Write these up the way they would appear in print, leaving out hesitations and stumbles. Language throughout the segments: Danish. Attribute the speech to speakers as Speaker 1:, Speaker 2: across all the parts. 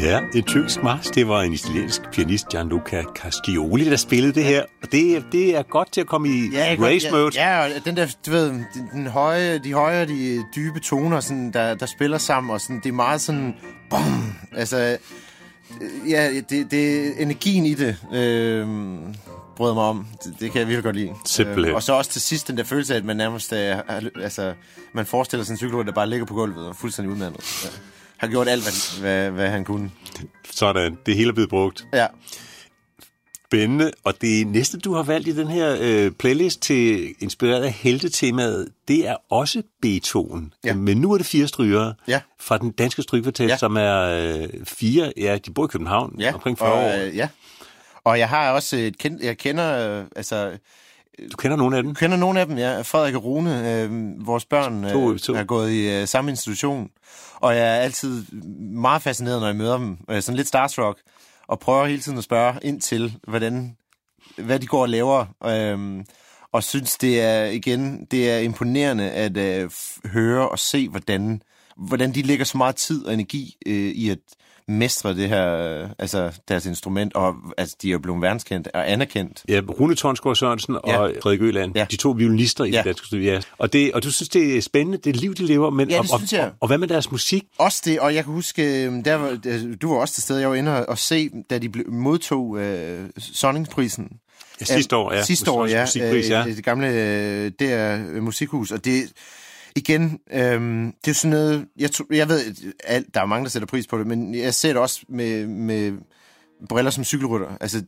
Speaker 1: Ja, en tyrkisk march, det var en italiensk pianist, Gianluca Castiglioni, der spillede det her. Og det er godt til at komme i race mode.
Speaker 2: Ja, og den der, du ved, de høje, de dybe toner, sådan, der spiller sammen, og sådan, det er meget sådan, bum, altså, ja, det energien i det, brød mig om. Det kan jeg virkelig godt lide.
Speaker 1: Simpelthen.
Speaker 2: Og så også til sidst den der følelse af, at man nærmest, man forestiller sig en cykelrytter, der bare ligger på gulvet og fuldstændig udmandet. Ja. Har gjort alt, hvad han kunne.
Speaker 1: Sådan. Det hele er blevet brugt.
Speaker 2: Ja.
Speaker 1: Spændende. Og det næste, du har valgt i den her playlist til inspireret af heltetemaet, det er også Beethoven.
Speaker 2: Ja.
Speaker 1: Men nu er det 4 strygere fra den danske strygekvartet, som er 4. Ja, de bor i København omkring 40 år.
Speaker 2: Ja. Og jeg har også jeg kender,
Speaker 1: du kender nogle af dem?
Speaker 2: Kender nogle af dem, ja. Frederik og Rune, vores børn, har gået i samme institution. Og jeg er altid meget fascineret, når jeg møder dem. Sådan lidt starstruck. Og prøver hele tiden at spørge ind til, hvad de går og laver. Og synes, det er imponerende at høre og se, hvordan de lægger så meget tid og energi i at mestre det her, deres instrument, og de er jo blevet verdenskendt og anerkendt.
Speaker 1: Ja, Rune Tonsgaard Sørensen og Frederik Øland, de 2 violinister i det danske stykke. Ja. Og du synes, det er spændende, det liv, de lever, men
Speaker 2: det synes jeg.
Speaker 1: Og hvad med deres musik?
Speaker 2: Også det, og jeg kan huske, du var også til stede, jeg var inde og se, da de modtog Sonningsprisen.
Speaker 1: Ja, sidste år, ja.
Speaker 2: Sidste år, ja. Det gamle DR Musikhus, og det igen, det er sådan noget, jeg ved, der er mange, der sætter pris på det, men jeg ser det også med briller som cykelrytter.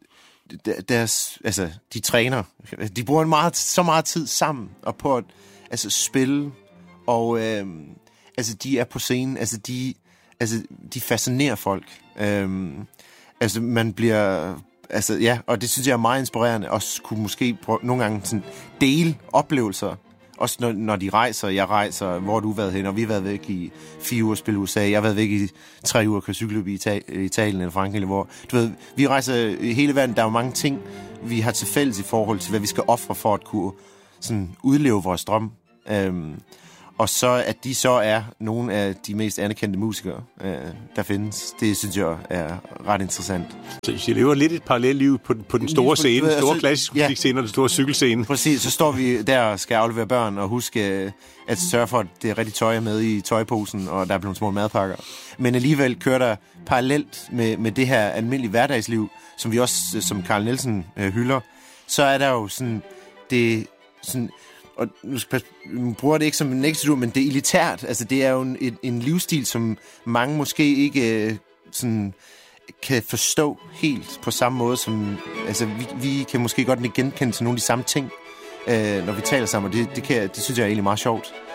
Speaker 2: De træner. De bruger så meget tid sammen og på at spille, og de er på scenen. De fascinerer folk. Man bliver... og det synes jeg er meget inspirerende. Også kunne måske nogle gange sådan dele oplevelser. Også når de rejser, jeg rejser, hvor du har været hen, og vi har været væk i 4 uger spille USA, jeg har været væk i 3 uger, kan cykle i Italien eller Frankrig, eller hvor, du ved, vi rejser i hele verden, der er jo mange ting, vi har til fælles i forhold til, hvad vi skal ofre for at kunne sådan udleve vores drøm. Og så, at de så er nogle af de mest anerkendte musikere, der findes, det synes jeg er ret interessant.
Speaker 1: Så I lever lidt et parallelliv på den store scene, den store klassiske musikscene og den store cykelscene.
Speaker 2: Præcis, så står vi der og skal aflevere børn og huske at sørge for, at det er rigtig tøj med i tøjposen, og der er blevet små madpakker. Men alligevel kører der parallelt med det her almindelige hverdagsliv, som vi også, som Carl Nielsen hylder, så er der jo sådan, det sådan... Og nu bruger det ikke som en negativ, men det er elitært. Altså, det er jo en livsstil, som mange måske ikke sådan kan forstå helt på samme måde som... Altså, vi kan måske godt genkende til nogle af de samme ting, når vi taler sammen, og det synes jeg er egentlig meget sjovt.